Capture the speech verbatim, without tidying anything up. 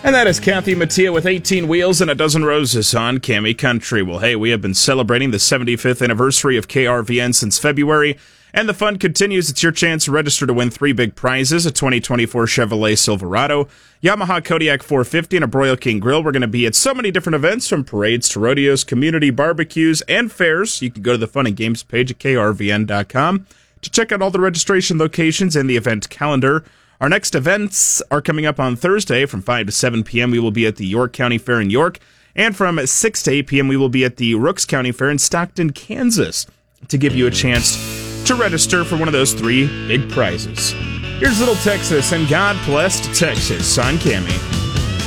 And that is Kathy Mattia with eighteen wheels and a dozen roses on Cami Country. Well, hey, we have been celebrating the seventy-fifth anniversary of K R V N since February, and the fun continues. It's your chance to register to win three big prizes: a twenty twenty-four Chevrolet Silverado, Yamaha Kodiak four fifty, and a Broil King Grill. We're going to be at so many different events, from parades to rodeos, community barbecues, and fairs. You can go to the Fun and Games page at K R V N dot com to check out all the registration locations and the event calendar. Our next events are coming up on Thursday from five to seven p.m. We will be at the York County Fair in York, and from six to eight p.m. we will be at the Rooks County Fair in Stockton, Kansas, to give you a chance to register for one of those three big prizes. Here's Little Texas and God Bless Texas on Cami.